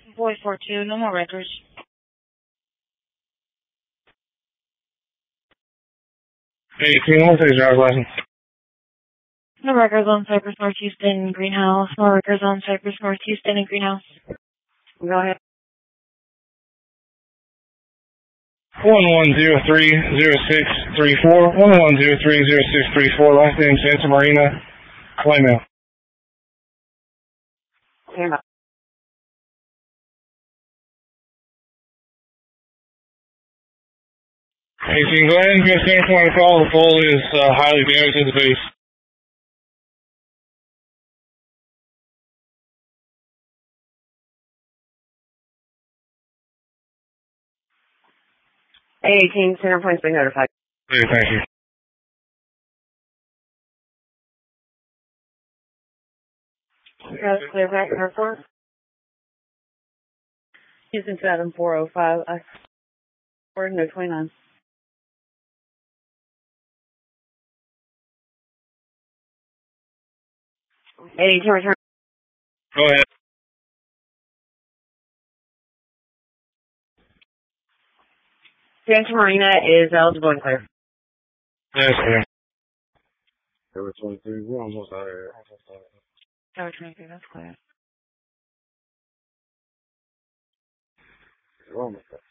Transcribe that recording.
Boy 42, no more records. Hey, can you take your driver's license? No records on Cypress North Houston Greenhouse. No records on Cypress North Houston and Greenhouse. Go ahead. 11030634. 11030634. Last name Santa Marina. Claymore. Stand by. Hey, so you can go ahead and give Santa Marina a call. The pole is highly damaged at the base. A18 center point's been notified. Okay, thank you. That's clear back airport. Houston 7405. No 29. 82 return. Go ahead. Santa Marina is eligible and clear. Yes, ma'am. Tower 23, we're almost out of here. Tower 23, that's clear. We're almost out.